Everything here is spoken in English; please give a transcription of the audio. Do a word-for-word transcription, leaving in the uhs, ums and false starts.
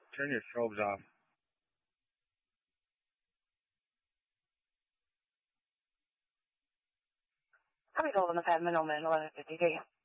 Turn your strobes off. Hi, Golden Academy, eleven fifty-three.